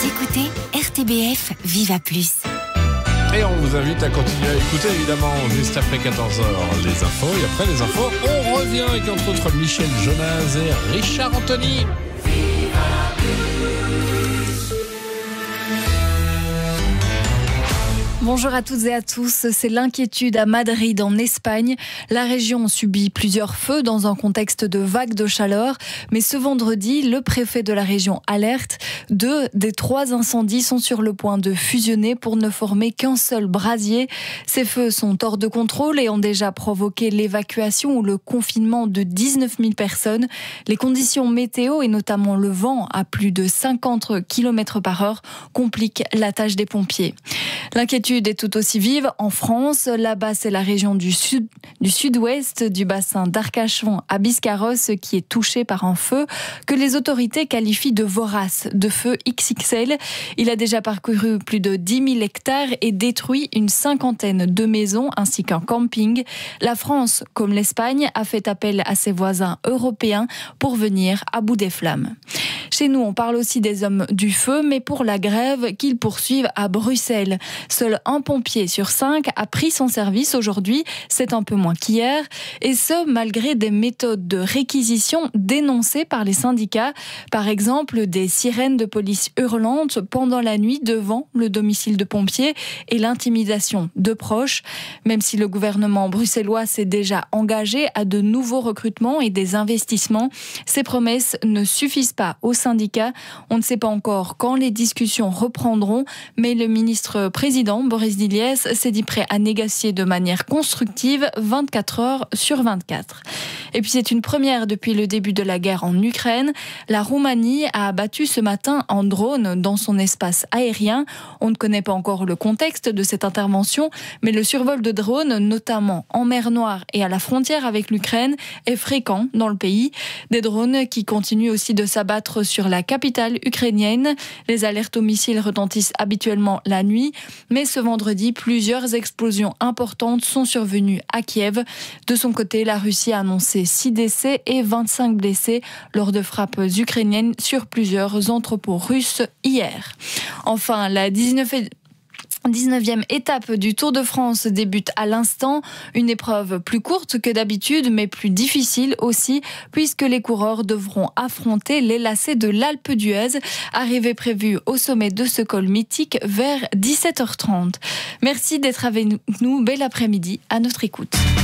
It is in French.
Vous écoutez RTBF Viva Plus. Et on vous invite à continuer à écouter, évidemment, juste après 14h, les infos. Et après les infos, on revient avec entre autres Michel Jonas et Richard Anthony. Bonjour à toutes et à tous, c'est l'inquiétude à Madrid en Espagne. La région subit plusieurs feux dans un contexte de vagues de chaleur. Mais ce vendredi, le préfet de la région alerte. 2 des 3 incendies sont sur le point de fusionner pour ne former qu'un seul brasier. Ces feux sont hors de contrôle et ont déjà provoqué l'évacuation ou le confinement de 19 000 personnes. Les conditions météo et notamment le vent à plus de 50 km/h compliquent la tâche des pompiers. L'inquiétude est tout aussi vive en France. Là-bas, c'est la région du sud-ouest du bassin d'Arcachon à Biscarrosse qui est touchée par un feu que les autorités qualifient de vorace, de feu XXL. Il a déjà parcouru plus de 10 000 hectares et détruit une 50aine de maisons ainsi qu'un camping. La France, comme l'Espagne, a fait appel à ses voisins européens pour venir à bout des flammes. Chez nous, on parle aussi des hommes du feu, mais pour la grève qu'ils poursuivent à Bruxelles. Seul un pompier sur 5 a pris son service aujourd'hui, c'est un peu moins qu'hier, et ce, malgré des méthodes de réquisition dénoncées par les syndicats. Par exemple, des sirènes de police hurlantes pendant la nuit devant le domicile de pompiers et l'intimidation de proches. Même si le gouvernement bruxellois s'est déjà engagé à de nouveaux recrutements et des investissements, ces promesses ne suffisent pas aux syndicats. On ne sait pas encore quand les discussions reprendront, mais le ministre-président Boris Diliès s'est dit prêt à négocier de manière constructive 24 heures sur 24. Et puis c'est une première depuis le début de la guerre en Ukraine. La Roumanie a abattu ce matin un drone dans son espace aérien. On ne connaît pas encore le contexte de cette intervention, mais le survol de drones, notamment en mer Noire et à la frontière avec l'Ukraine, est fréquent dans le pays. Des drones qui continuent aussi de s'abattre sur la capitale ukrainienne. Les alertes aux missiles retentissent habituellement la nuit, mais ce vendredi, plusieurs explosions importantes sont survenues à Kiev. De son côté, la Russie a annoncé 6 décès et 25 blessés lors de frappes ukrainiennes sur plusieurs entrepôts russes hier. Enfin, la 19e étape du Tour de France débute à l'instant. Une épreuve plus courte que d'habitude, mais plus difficile aussi, puisque les coureurs devront affronter les lacets de l'Alpe d'Huez. Arrivée prévue au sommet de ce col mythique vers 17h30. Merci d'être avec nous. Bel après-midi à notre écoute.